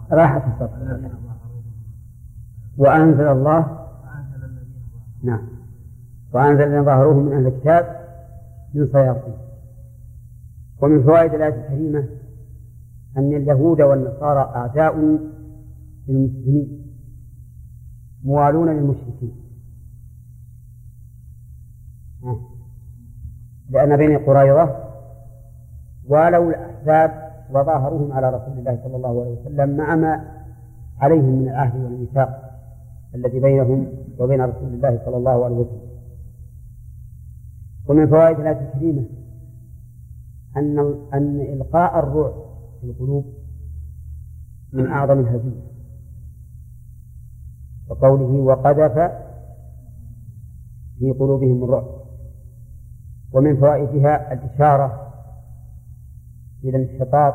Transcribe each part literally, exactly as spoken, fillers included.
راحت الصدق. وأنزل الله نعم وأنزل الذين ظاهروهم من أهل الكتاب من صياصيهم. ومن فوائد الآية الكريمة أن اليهود والنصارى أعداء للمسلمين موالون للمشركين، لأن بني قريظة والوا الأحزاب وظاهروهم على رسول الله صلى الله عليه وسلم مع ما عليهم من العهد والميثاق الذي بينهم وبين رسول الله صلى الله عليه وسلم. ومن فوائد الآية الكريمة أن أن إلقاء الرعب في القلوب من أعظم الهزيمة، وقوله وقذف في قلوبهم الرعب. ومن فوائدها الإشارة إلى انحطاط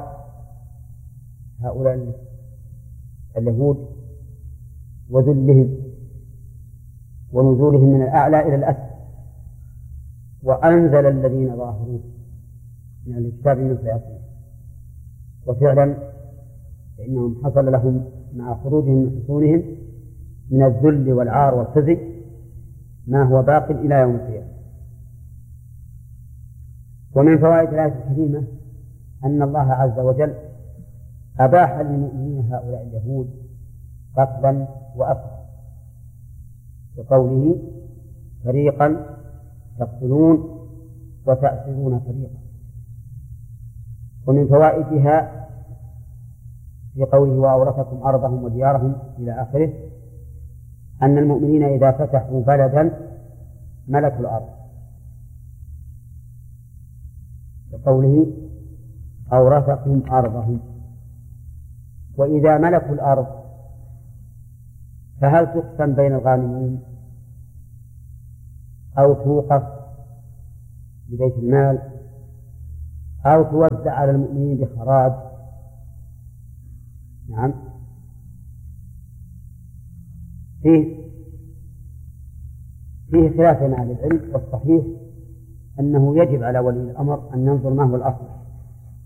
هؤلاء اليهود وذلهم ونزولهم من الأعلى إلى الأسفل. وأنزل الذين ظاهروا من الكتاب من صياصيهم، وفعلا فإنهم حصل لهم مع خروجهم من حصونهم من الذل والعار والخزي ما هو باق إلى يوم القيامة. ومن فوائد الآية الكريمة أن الله عز وجل أباح للمؤمنين هؤلاء اليهود قتلا وأسرا، بقوله فريقا تقتلون وتأسرون فريقا. ومن فوائدها في قوله وأورثكم أرضهم وديارهم إلى آخره أن المؤمنين إذا فتحوا بلدا ملكوا الأرض، بقوله أورثكم أرضهم. وإذا ملكوا الأرض فهل تقسم بين الغانمين أو توقف لبيت المال أو توزع على المؤمنين بخراج؟ نعم فيه فيه خلاف مع العلم، والصحيح أنه يجب على ولي الأمر أن ينظر ما هو الأصلح،